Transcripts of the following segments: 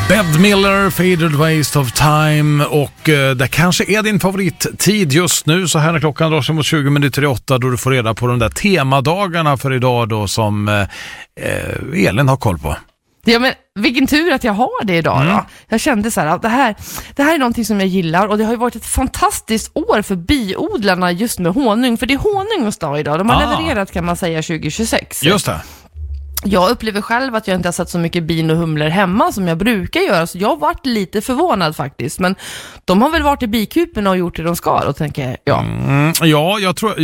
Bed Miller, Faded Waste of Time, och det kanske är din favorittid just nu. Så här när klockan drar sig mot 20 minuter i 8, då du får reda på de där temadagarna för idag då, som Elin har koll på. Ja, men vilken tur att jag har det idag då. Jag kände så här att det här är någonting som jag gillar, och det har ju varit ett fantastiskt år för biodlarna just med honung, för det är honungens dag idag. De har levererat, kan man säga, 2026. Just det. Jag upplever själv att jag inte har sett så mycket bin och humlor hemma som jag brukar göra, så jag har varit lite förvånad faktiskt. Men de har väl varit i bikupen och gjort det de ska, och tänker jag. Ja, jag tror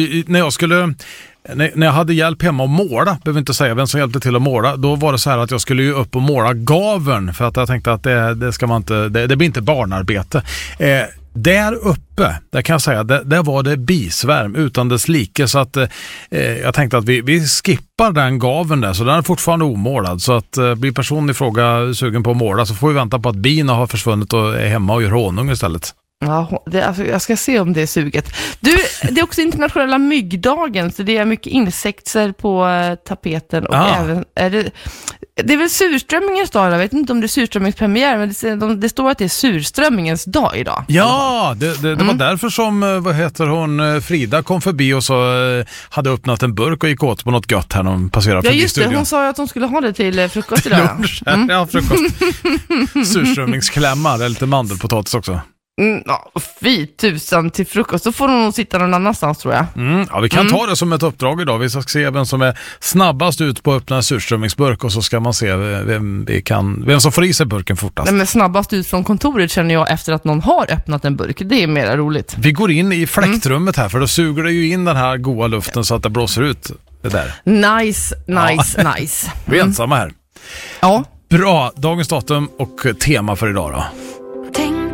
när jag hade hjälp hemma att måla, behöver inte säga vem som hjälpte till att måla, då var det så här att jag skulle ju upp och måla gaven, för att jag tänkte att det ska man inte, det blir inte barnarbete. Där uppe, där kan jag säga, där var det bisvärm utan dess like, så att jag tänkte att vi skippar den gaven där, så den är fortfarande omålad, så att blir personen i fråga sugen på att måla, så får vi vänta på att bina har försvunnit och är hemma och gör honung istället. Ja, jag ska se om det är suget. Du, det är också internationella myggdagen, så det är mycket insekter på tapeten, och även det är väl surströmmingens dag. Jag vet inte om det är surströmmingspremiär, men det står att det är surströmmingens dag idag. Ja, det var därför som Frida kom förbi och så hade öppnat en burk och gick åt på något gött här när de passerade förbi studion. Ja, just det. Hon sa att hon skulle ha det till frukost idag. Ja, frukost. Surströmmingsklämmar, eller lite mandelpotatis också. Fy tusan, till frukost. Så får hon nog sitta någon annanstans, tror jag. Ja, vi kan ta det som ett uppdrag idag. Vi ska se vem som är snabbast ut på att öppna surströmmingsburk, och så ska man se vem som får i sig burken fortast. Nej, men snabbast ut från kontoret känner jag efter att någon har öppnat en burk. Det är mer roligt. Vi går in i fläktrummet här, för då suger det ju in den här goda luften så att det blåser ut det där. Nice. Vi är ensamma här. Ja. Bra, dagens datum och tema för idag då.